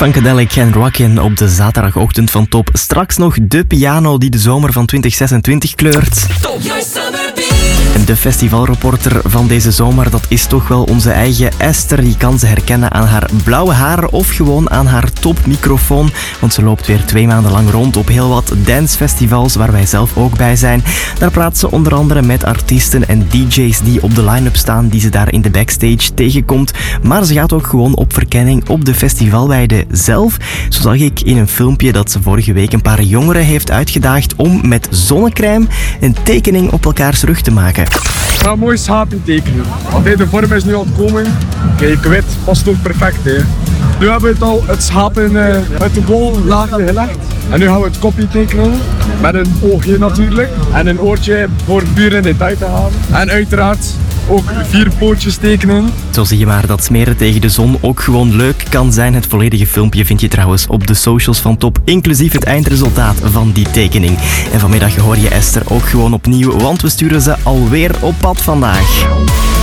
Funkadelic en Rockin' op de zaterdagochtend van Top. Straks nog de piano die de zomer van 2026 kleurt. En de festivalreporter van deze zomer, dat is toch wel onze eigen Esther. Je kan ze herkennen aan haar blauwe haren of gewoon aan haar topmicrofoon. Want ze loopt weer 2 maanden lang rond op heel wat dancefestivals waar wij zelf ook bij zijn. Daar praat ze onder andere met artiesten en DJ's die op de line-up staan, die ze daar in de backstage tegenkomt. Maar ze gaat ook gewoon op verkenning op de festivalweide zelf. Zo zag ik in een filmpje dat ze vorige week een paar jongeren heeft uitgedaagd om met zonnecrème een tekening op elkaars rug te maken. Ik ga een mooi schaapje tekenen. Want de vorm is nu aan het komen. Kijk, wit past ook perfect. Hè. Nu hebben we het schaap met de bol laagje gelegd. En nu gaan we het kopje tekenen. Met een oogje natuurlijk. En een oortje voor puur in detail te gaan. En uiteraard ook 4 pootjes tekenen. Zo zie je maar dat smeren tegen de zon ook gewoon leuk kan zijn. Het volledige filmpje vind je trouwens op de socials van Top, inclusief het eindresultaat van die tekening. En vanmiddag hoor je Esther ook gewoon opnieuw, want we sturen ze alweer op pad vandaag.